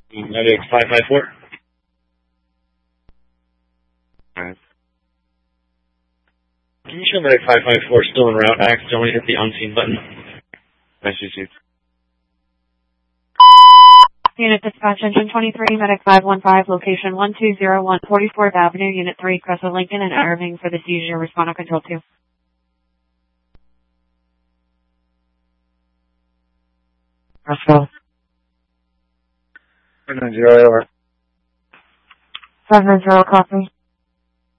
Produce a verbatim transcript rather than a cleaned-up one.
Medic five five four. Alright. Can you show Medic five five four still en route? I accidentally hit the unseen button. Nice to see you. Unit Dispatch Engine twenty-three, Medic five one five, location one two zero one forty-fourth Avenue, Unit three, Cresswell Lincoln and Irving for the seizure. Respond on Control two. Cresswell. four nine zero over. five nine zero, copy.